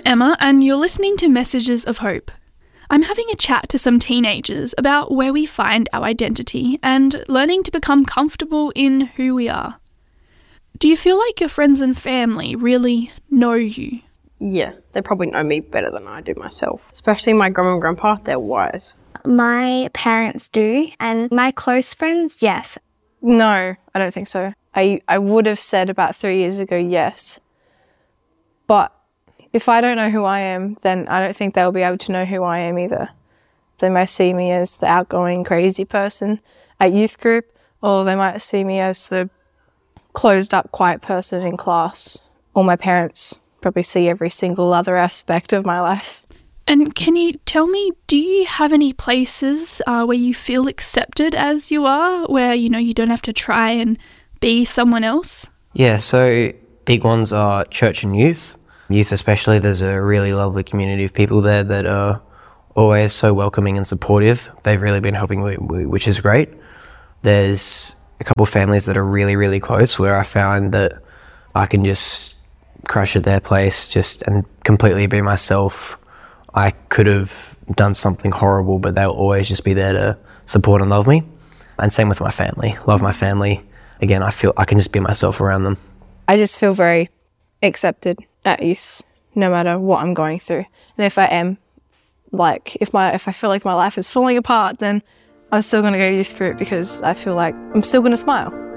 Emma, and you're listening to Messages of Hope. I'm having a chat to some teenagers about where we find our identity and learning to become comfortable in who we are. Do you feel like your friends and family really know you? Yeah, they probably know me better than I do myself. Especially my grandma and grandpa, they're wise. My parents do, and my close friends, yes. No, I don't think so. I would have said about 3 years ago, yes. But if I don't know who I am, then I don't think they'll be able to know who I am either. They may see me as the outgoing, crazy person at youth group, or they might see me as the closed-up, quiet person in class. Or my parents probably see every single other aspect of my life. And can you tell me, do you have any places where you feel accepted as you are, where, you don't have to try and be someone else? Yeah, so big ones are church and youth. Youth especially, there's a really lovely community of people there that are always so welcoming and supportive. They've really been helping me, which is great. There's a couple of families that are really, really close where I found that I can just crush at their place and completely be myself. I could have done something horrible, but they'll always just be there to support and love me. And same with my family. Love my family. Again, I feel I can just be myself around them. I just feel very accepted at youth, no matter what I'm going through. And if I am, if I feel like my life is falling apart, then I'm still going to go to youth group because I feel like I'm still going to smile.